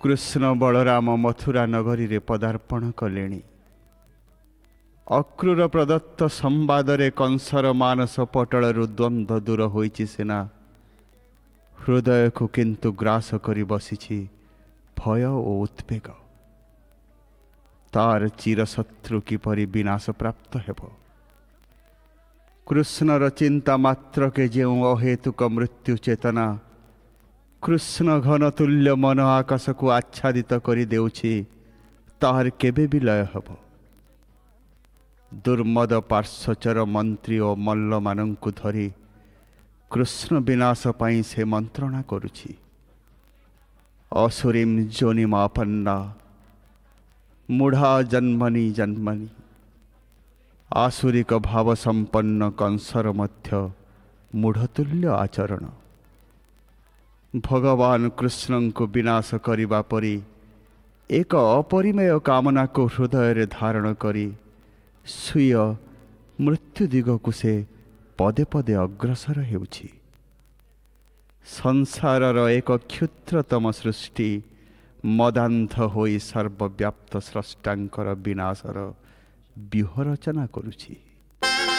କୃଷ୍ଣ ବଳରାମ ମଥୁରା ନଗରୀରେ ପଦାର୍ପଣ କଲେଣି। ଅକ୍ରୂର ପ୍ରଦତ୍ତ ସମ୍ବାଦରେ କଂସର ମାନସ ପଟଳରୁ ଦ୍ୱନ୍ଦ୍ୱ ଦୂର ହୋଇଛି ସିନା, ହୃଦୟକୁ କିନ୍ତୁ ଗ୍ରାସ କରି ବସିଛି ଭୟ ଓ ଉଦ୍ବେଗ। ତାର ଚିରଶତ୍ରୁ କିପରି ବିନାଶ ପ୍ରାପ୍ତ ହେବ। କୃଷ୍ଣର ଚିନ୍ତା ମାତ୍ରକେ ଯେଉଁ ଅହେତୁକ ମୃତ୍ୟୁ ଚେତନା କୃଷ୍ଣ ଘନ ତୁଲ୍ୟ ମନ ଆକାଶକୁ ଆଚ୍ଛାଦିତ କରି ଦେଉଛି, ତାହାର କେବେ ବି ଲୟ ହେବ। ଦୁର୍ମଦ ପାର୍ଶ୍ୱଚର ମନ୍ତ୍ରୀ ଓ ମଲ୍ଲମାନଙ୍କୁ ଧରି କୃଷ୍ଣ ବିନାଶ ପାଇଁ ସେ ମନ୍ତ୍ରଣା କରୁଛି। ଅସୁରୀಂ ଯୋନିମାପନ୍ନା ମୂଢ଼ା ଜନ୍ମନି ଜନ୍ମନି। ଆସୁରିକ ଭାବ ସମ୍ପନ୍ନ କଂସର ମଧ୍ୟ ମୂଢ଼ତୁଲ୍ୟ ଆଚରଣ। ଭଗବାନ କୃଷ୍ଣଙ୍କୁ ବିନାଶ କରିବା ପରି ଏକ ଅପରିମେୟ କାମନାକୁ ହୃଦୟରେ ଧାରଣ କରି ସ୍ୱୀୟ ମୃତ୍ୟୁ ଦିଗକୁ ସେ ପଦେ ପଦେ ଅଗ୍ରସର ହେଉଛି। ସଂସାରର ଏକ କ୍ଷୁଦ୍ରତମ ସୃଷ୍ଟି ମଦାନ୍ଧ ହୋଇ ସର୍ବବ୍ୟାପ୍ତ ସ୍ରଷ୍ଟାଙ୍କର ବିନାଶର ବ୍ୟୁହ ରଚନା କରୁଛି।